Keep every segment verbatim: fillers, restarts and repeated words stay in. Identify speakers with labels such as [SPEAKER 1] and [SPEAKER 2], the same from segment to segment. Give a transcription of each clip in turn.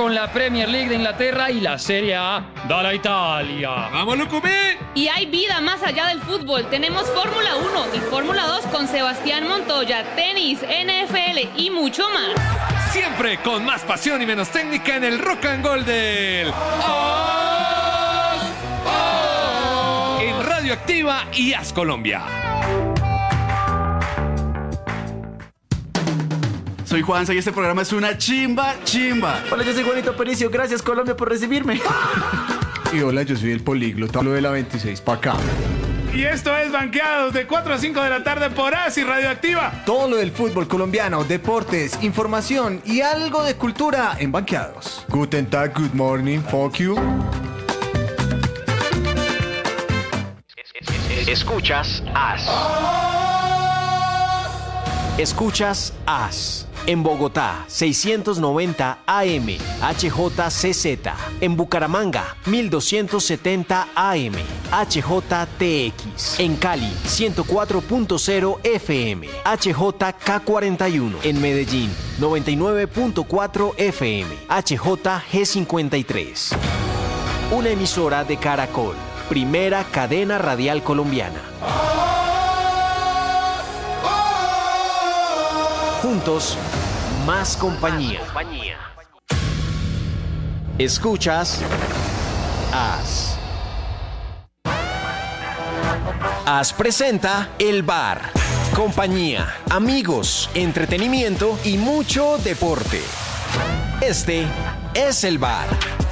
[SPEAKER 1] con la Premier League de Inglaterra y la Serie A de Italia.
[SPEAKER 2] ¡Vámonos, comé!
[SPEAKER 3] Y hay vida más allá del fútbol. Tenemos Fórmula uno y Fórmula dos con Sebastián Montoya, tenis, N F L y mucho más.
[SPEAKER 2] Siempre con más pasión y menos técnica en el Rock and Gold del As, As, en Radioactiva y As Colombia.
[SPEAKER 4] Soy Juanza y este programa es una chimba, chimba.
[SPEAKER 5] Hola, yo soy Juanito Aparicio. Gracias, Colombia, por recibirme.
[SPEAKER 6] Y hola, yo soy el políglota, hablo de la veintiséis pa' acá.
[SPEAKER 7] Y esto es Banqueados de cuatro a cinco de la tarde por As y Radioactiva.
[SPEAKER 6] Todo lo del fútbol colombiano, deportes, información y algo de cultura en Banqueados. Guten Tag, good morning, fuck you.
[SPEAKER 8] Escuchas As. Escuchas As. En Bogotá, seiscientos noventa A M, H J C Z. En Bucaramanga, mil doscientos setenta A M, H J T X. En Cali, ciento cuatro punto cero F M, H J K cuarenta y uno. En Medellín, noventa y nueve punto cuatro F M, H J G cincuenta y tres. Una emisora de Caracol, primera cadena radial colombiana. Juntos, más compañía. Escuchas As. As presenta El Bar. Compañía, amigos, entretenimiento y mucho deporte. Este es El Bar.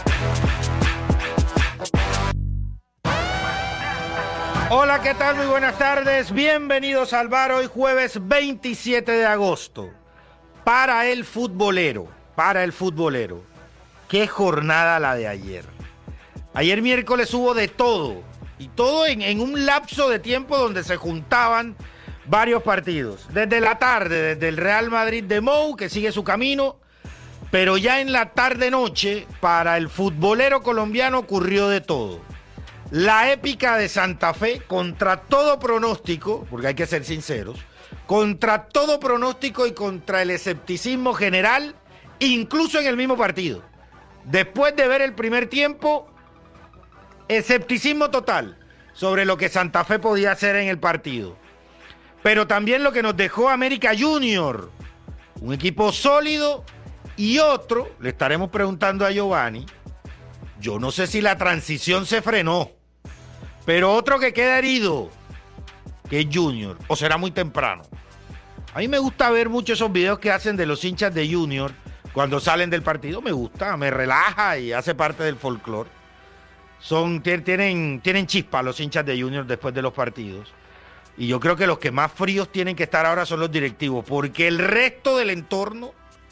[SPEAKER 9] Hola, ¿qué tal? Muy buenas tardes. Bienvenidos al Bar. Hoy jueves veintisiete de agosto. Para el futbolero, para el futbolero. Qué jornada la de ayer. Ayer miércoles hubo de todo. Y todo en, en un lapso de tiempo donde se juntaban varios partidos. Desde la tarde, desde el Real Madrid de Mou, que sigue su camino. Pero ya en la tarde-noche, para el futbolero colombiano ocurrió de todo. La épica de Santa Fe, contra todo pronóstico, porque hay que ser sinceros, contra todo pronóstico y contra el escepticismo general, incluso en el mismo partido. Después de ver el primer tiempo, escepticismo total sobre lo que Santa Fe podía hacer en el partido. Pero también lo que nos dejó América Junior, un equipo sólido, y otro, le estaremos preguntando a Giovanni, yo no sé si la transición se frenó, pero otro que queda herido, que es Junior, o será muy temprano. A mí me gusta ver mucho esos videos que hacen de los hinchas de Junior cuando salen del partido. Me gusta, me relaja y hace parte del folclore. Son, tienen, tienen chispa los hinchas de Junior después de los partidos. Y yo creo que los que más fríos tienen que estar ahora son los directivos, porque el resto del entorno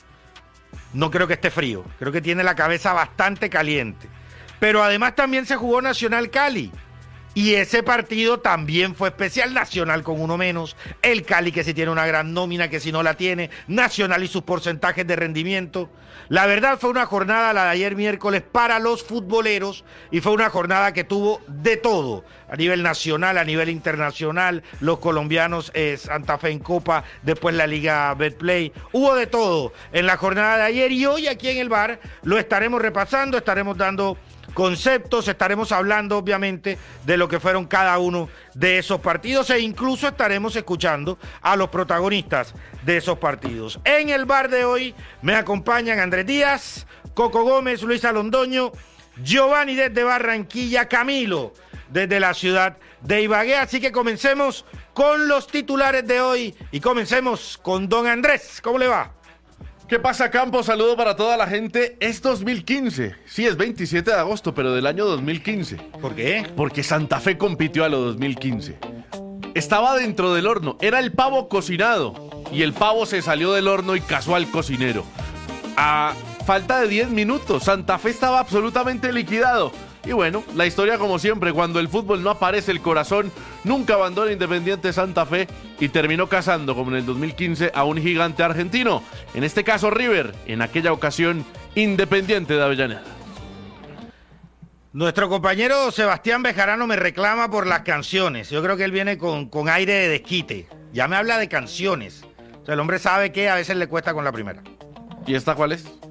[SPEAKER 9] no creo que esté frío. Creo que tiene la cabeza bastante caliente. Pero además también se jugó Nacional Cali. Y ese partido también fue especial. Nacional con uno menos, el Cali que sí tiene una gran nómina, que si no la tiene, Nacional y sus porcentajes de rendimiento. La verdad fue una jornada, la de ayer miércoles, para los futboleros, y fue una jornada que tuvo de todo, a nivel nacional, a nivel internacional, los colombianos, eh, Santa Fe en Copa, después la Liga Betplay, hubo de todo en la jornada de ayer, y hoy aquí en el Bar lo estaremos repasando, estaremos dando conceptos, estaremos hablando obviamente de lo que fueron cada uno de esos partidos e incluso estaremos escuchando a los protagonistas de esos partidos. En el Bar de hoy me acompañan Andrés Díaz, Coco Gómez, Luisa Londoño, Giovanni desde Barranquilla, Camilo desde la ciudad de Ibagué, así que comencemos con los titulares de hoy y comencemos con don Andrés. ¿Cómo le va?
[SPEAKER 10] ¿Qué pasa, Campo? Saludo para toda la gente. Es dos mil quince. Sí, es veintisiete de agosto, pero del año dos mil quince.
[SPEAKER 9] ¿Por qué?
[SPEAKER 10] Porque Santa Fe compitió a lo dos mil quince. Estaba dentro del horno. Era el pavo cocinado. Y el pavo se salió del horno y cazó al cocinero. A falta de diez minutos, Santa Fe estaba absolutamente liquidado. Y bueno, la historia como siempre, cuando el fútbol no aparece, el corazón nunca abandona Independiente Santa Fe y terminó cazando, como en el dos mil quince, a un gigante argentino. En este caso River, en aquella ocasión Independiente de Avellaneda.
[SPEAKER 9] Nuestro compañero Sebastián Bejarano me reclama por las canciones. Yo creo que él viene con, con aire de desquite. Ya me habla de canciones. O sea, el hombre sabe que a veces le cuesta con la primera.
[SPEAKER 10] ¿Y esta cuál es?